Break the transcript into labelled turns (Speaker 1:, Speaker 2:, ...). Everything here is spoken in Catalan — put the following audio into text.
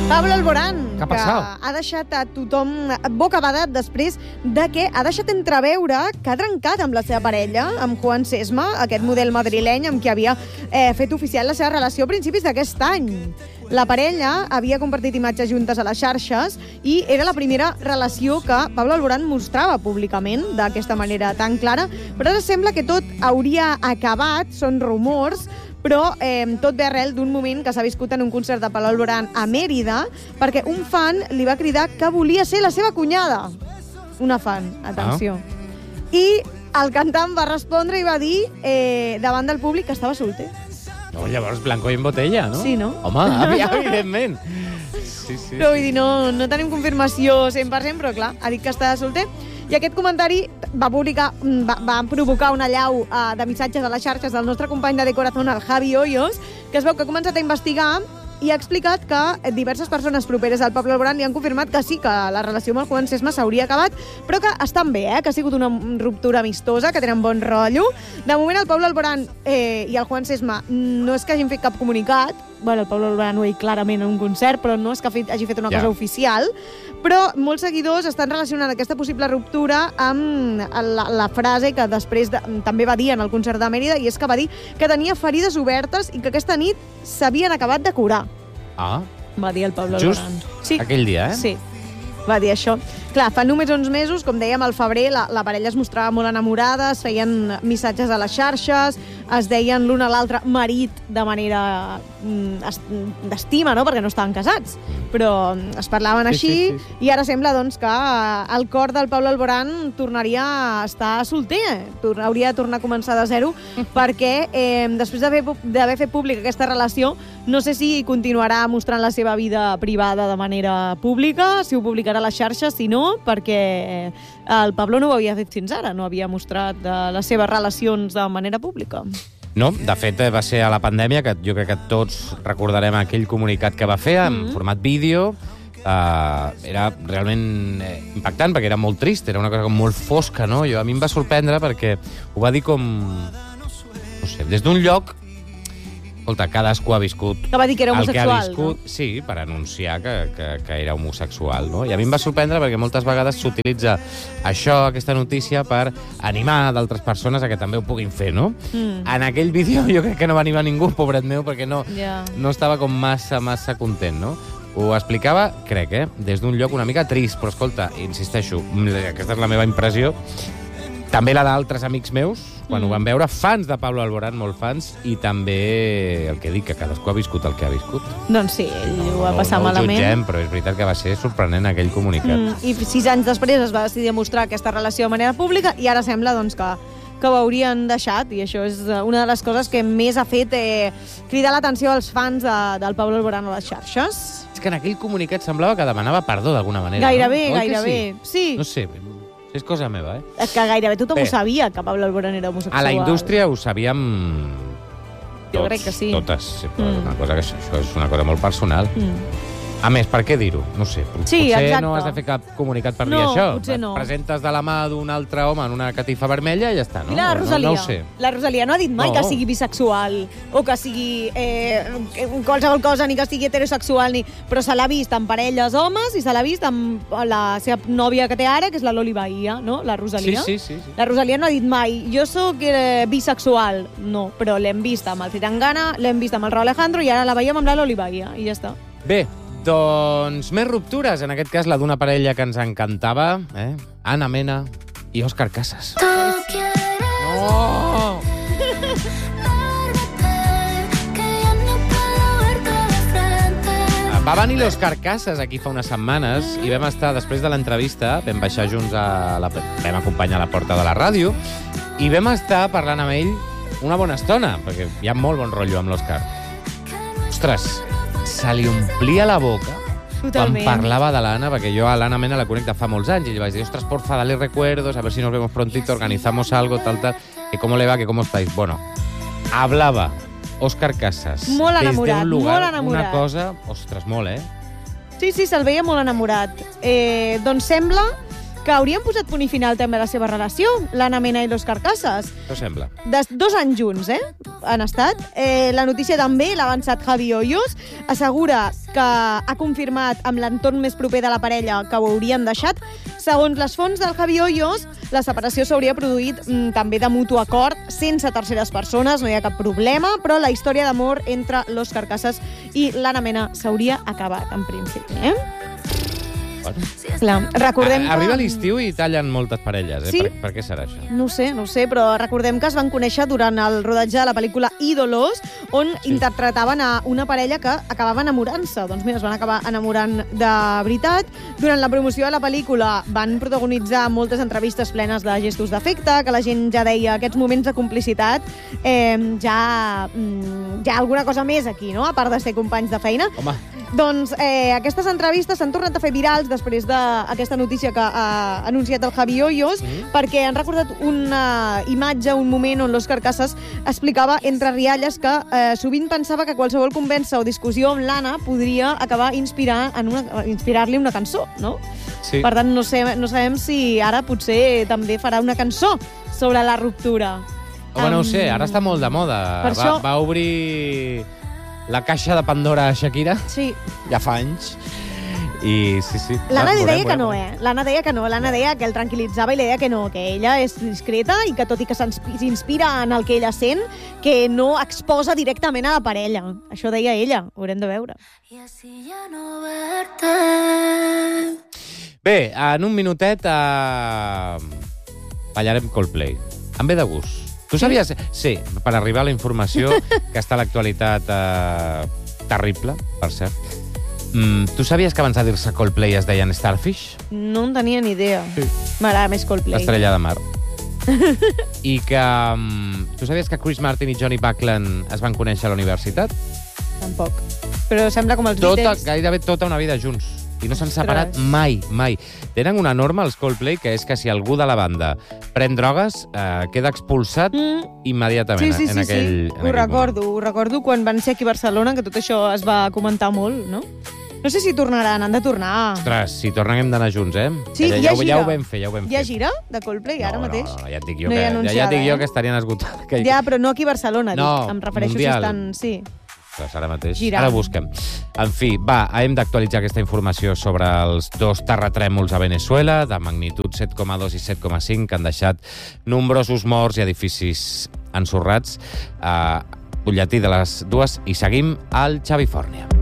Speaker 1: Pablo Alborán,
Speaker 2: Què ha
Speaker 1: que
Speaker 2: passat?
Speaker 1: ha deixat a tothom bocabadat després de que ha deixat entreveure que ha trencat amb la seva parella, amb Juan Sesma, aquest model madrileny amb qui havia fet oficial la seva relació a principis d'aquest any. La parella havia compartit imatges juntes a les xarxes i era la primera relació que Pablo Alborán mostrava públicament d'aquesta manera tan clara, però ara sembla que tot hauria acabat, són rumors, però tot ve arrel d'un moment que s'ha viscut en un concert de Pablo Alborán a Mèrida, perquè un fan li va cridar que volia ser la seva cunyada. Una fan, atenció. I el cantant va respondre i va dir davant del públic que estava solter.
Speaker 2: No, llavors blanco i en botella, no?
Speaker 1: Sí, no?
Speaker 2: Home, evidentment. Sí.
Speaker 1: Però vull dir, no tenim confirmació 100%, però clar, ha dit que està solter. I aquest comentari va provocar una allau de missatges a les xarxes del nostre company de Corazón, el Javi Hoyos, que es veu que ha començat a investigar i ha explicat que diverses persones properes al Pablo Alborán li han confirmat que sí, que la relació amb el Juan Sesma s'hauria acabat, però que estan bé, que ha sigut una ruptura amistosa, que tenen bon rotllo. De moment, el Pablo Alborán i el Juan Sesma no és que hagin fet cap comunicat, bueno, el Pablo Alborán ho ha dit clarament en un concert, però no és que hagi fet una cosa oficial, però molts seguidors estan relacionant aquesta possible ruptura amb la frase que després també va dir en el concert de Mèrida, i és que va dir que tenia ferides obertes i que aquesta nit s'havien acabat de curar.
Speaker 2: Ah.
Speaker 1: Va dir el Pablo
Speaker 2: Just
Speaker 1: Alborán. Sí.
Speaker 2: aquell dia,
Speaker 1: Sí, va dir això. Clar, fa només uns mesos, com dèiem, al febrer, la parella es mostrava molt enamorada, es feien missatges a les xarxes, es deien l'un a l'altre marit de manera d'estima, no?, perquè no estaven casats, però es parlaven així, i ara sembla doncs, que el cor del Pablo Alborán tornaria a estar solter, hauria de tornar a començar de zero, perquè després d'haver fet pública aquesta relació, no sé si continuarà mostrant la seva vida privada de manera pública, si ho publicarà a les xarxes, si no, perquè el Pablo no ho havia fet fins ara, no havia mostrat les seves relacions de manera pública.
Speaker 2: No, de fet, va ser a la pandèmia, que jo crec que tots recordarem aquell comunicat que va fer en format vídeo. Era realment impactant, perquè era molt trist, era una cosa com molt fosca, no? A mi em va sorprendre perquè ho va dir com, no sé, des d'un lloc. Escolta, cadascú ha viscut...
Speaker 1: Que va dir que era homosexual,
Speaker 2: el que ha viscut, no? Sí, per anunciar que era homosexual, no? I a mi em va sorprendre perquè moltes vegades s'utilitza això, aquesta notícia, per animar d'altres persones a que també ho puguin fer, no? En aquell vídeo jo crec que no va animar ningú, pobret meu, perquè no estava com massa content, no? Ho explicava, crec, des d'un lloc una mica trist, però escolta, insisteixo, aquesta és la meva impressió, també la d'altres amics meus, quan ho van veure, fans de Pablo Alborán, molt fans, i també el que dic, que cadascú ha viscut el que ha viscut.
Speaker 1: Doncs sí, ell ho va passar malament.
Speaker 2: No ho jutgem, però és veritat que va ser sorprenent aquell comunicat.
Speaker 1: I 6 anys després es va decidir mostrar aquesta relació de manera pública i ara sembla doncs, que ho haurien deixat, i això és una de les coses que més ha fet cridar l'atenció als fans del Pablo Alborán a les xarxes.
Speaker 2: És que en aquell comunicat semblava que demanava perdó d'alguna manera.
Speaker 1: Gairebé,
Speaker 2: no?
Speaker 1: gairebé. Sí.
Speaker 2: No sé, és cosa meva,
Speaker 1: És que gairebé tothom ho sabia, que Pablo Alborán era homosexual.
Speaker 2: A la indústria ho sabíem tots,
Speaker 1: jo crec que sí.
Speaker 2: Totes. Una cosa que això és una cosa molt personal. A més, per què dir-ho? No sé.
Speaker 1: Sí,
Speaker 2: potser
Speaker 1: exacte.
Speaker 2: no has de fer cap comunicat per dir això.
Speaker 1: No, potser no.
Speaker 2: Et presentes de la mà d'un altre home en una catifa vermella i ja està, no?
Speaker 1: I la Rosalia.
Speaker 2: No ho sé.
Speaker 1: La Rosalia no ha dit mai que sigui bisexual o que sigui qualsevol cosa, ni que sigui heterosexual, però se l'ha vist amb parelles homes i se l'ha vist amb la seva nòvia que té ara, que és la Loli Bahía, no? La Rosalia.
Speaker 2: Sí.
Speaker 1: La Rosalia no ha dit mai, jo sóc bisexual. No, però l'hem vist amb el Zetangana, l'hem vist amb el Raúl Alejandro i ara la veiem amb la Loli Bahía i ja està.
Speaker 2: Bé, doncs més ruptures, en aquest cas la d'una parella que ens encantava, Ana Mena i Òscar Casas. No! Va venir l'Òscar Casas aquí fa unes setmanes i vam estar, després de l'entrevista, vam baixar junts vam acompanyar a la porta de la ràdio i vam estar parlant amb ell una bona estona, perquè hi ha molt bon rotllo amb l'Òscar. Ostres, se li omplia la boca
Speaker 1: Totalment.
Speaker 2: quan parlava de l'Anna, perquè jo a l'Anna Mena la conec de fa molts anys, i li vaig dir, ostras, porfa, dale recuerdos, a ver si nos vemos prontito, organizamos algo, tal, que cómo le va, que cómo estáis. Bueno, hablava Òscar Casas
Speaker 1: molt enamorat,
Speaker 2: des d'un lugar,
Speaker 1: molt enamorat.
Speaker 2: una cosa, ostres, molt,
Speaker 1: Sí, se'l veia molt enamorat. Doncs sembla que haurien posat punt i final també a la seva relació, l'Anna Mena i l'Òscar Casas.
Speaker 2: Què us sembla?
Speaker 1: 2 anys junts, han estat. La notícia també l'ha avançat Javi Hoyos. Assegura que ha confirmat amb l'entorn més proper de la parella que ho haurien deixat. Segons les fonts del Javi Hoyos, la separació s'hauria produït també de mutu acord, sense terceres persones, no hi ha cap problema, però la història d'amor entre l'Òscar Casas i l'Anna Mena s'hauria acabat, en principi.
Speaker 2: Bueno.
Speaker 1: Clar, recordem que...
Speaker 2: Arriba l'estiu i tallen moltes parelles,
Speaker 1: Sí.
Speaker 2: Per què serà això?
Speaker 1: No ho sé, però recordem que es van conèixer durant el rodatge de la pel·lícula Ídolos, on interpretaven a una parella que acabava enamorant-se. Doncs mira, es van acabar enamorant de veritat. Durant la promoció de la pel·lícula van protagonitzar moltes entrevistes plenes de gestos d'afecte, que la gent ja deia aquests moments de complicitat, ja hi ha alguna cosa més aquí, no?, a part de ser companys de feina.
Speaker 2: Home.
Speaker 1: Doncs aquestes entrevistes s'han tornat a fer virals després d'aquesta notícia que ha anunciat el Javi Hoyos, perquè han recordat una imatge, un moment on l'Òscar Casas explicava entre rialles que sovint pensava que qualsevol convença o discussió amb l'Anna podria acabar inspirar-li una cançó, no?
Speaker 2: Sí.
Speaker 1: Per tant, no sabem si ara potser també farà una cançó sobre la ruptura.
Speaker 2: Home, no ho sé, ara està molt de moda.
Speaker 1: Per això...
Speaker 2: Va obrir la caixa de Pandora a Shakira,
Speaker 1: Sí.
Speaker 2: ja fa anys, i sí.
Speaker 1: L'Anna
Speaker 2: Veurem,
Speaker 1: deia que
Speaker 2: veurem.
Speaker 1: no, L'Anna deia que no. L'Anna deia que el tranquil·litzava i li deia que no, que ella és discreta i que tot i que s'inspira en el que ella sent, que no exposa directament a la parella. Això deia ella, ho haurem de veure.
Speaker 3: Y así ya no verte.
Speaker 2: Bé, en un minutet ballarem Coldplay. Em ve de gust. Tu sabies... Sí, per arribar a la informació que està a l'actualitat terrible, per cert. Tu sabies que abans de dir-se Coldplay es deien Starfish?
Speaker 1: No en tenia ni idea.
Speaker 2: Sí.
Speaker 1: M'agrada més Coldplay.
Speaker 2: L'estrella de mar. I que... tu sabies que Chris Martin i Johnny Buckland es van conèixer a la universitat?
Speaker 1: Tampoc. Però sembla com els Beatles.
Speaker 2: Gairebé tota una vida junts. I no s'han separat mai. Tenen una norma, els Coldplay, que és que si algú de la banda pren drogues, queda expulsat immediatament en aquell
Speaker 1: Ho recordo quan van ser aquí a Barcelona, que tot això es va comentar molt, no? No sé si tornaran, han de tornar.
Speaker 2: Ostres, si tornem hem d'anar junts,
Speaker 1: Sí,
Speaker 2: ja ho vam fer,
Speaker 1: Hi ha gira de Coldplay ara mateix?
Speaker 2: No, ja et dic jo,
Speaker 1: No hi ha anunciada,
Speaker 2: que estarien esgotats.
Speaker 1: Ja, però no aquí a Barcelona,
Speaker 2: No,
Speaker 1: em refereixo
Speaker 2: mundial.
Speaker 1: si estan... Sí.
Speaker 2: Ostres, ara mateix.
Speaker 1: Girant.
Speaker 2: Ara busquem. En fi, hem d'actualitzar aquesta informació sobre els 2 terratrèmols a Venezuela, de magnitud 7,2 i 7,5, que han deixat nombrosos morts i edificis ensorrats. Butlletí de les 2 i seguim al Xavi Fòrnia.